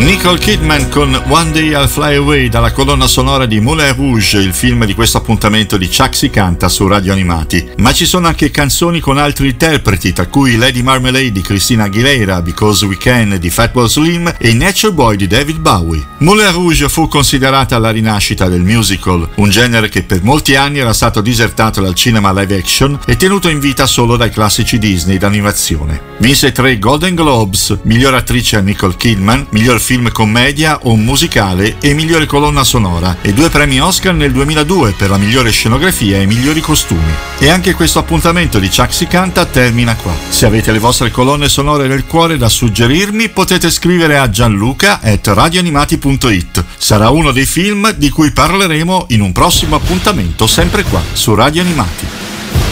Nicole Kidman con One Day I'll Fly Away dalla colonna sonora di Moulin Rouge, il film di questo appuntamento di Chuck si canta su Radio Animati. Ma ci sono anche canzoni con altri interpreti, tra cui Lady Marmalade di Christina Aguilera, Because We Can di Fatboy Slim e Nature Boy di David Bowie. Moulin Rouge fu considerata la rinascita del musical, un genere che per molti anni era stato disertato dal cinema live action e tenuto in vita solo dai classici Disney d'animazione. Vinse 3 Golden Globes, miglior attrice a Nicole Kidman, miglior film commedia o musicale e migliore colonna sonora, e 2 premi Oscar nel 2002 per la migliore scenografia e migliori costumi. E anche questo appuntamento di Chuck si canta termina qua. Se avete le vostre colonne sonore nel cuore da suggerirmi, potete scrivere a gianluca@radioanimati.it. Sarà uno dei film di cui parleremo in un prossimo appuntamento sempre qua su Radio Animati.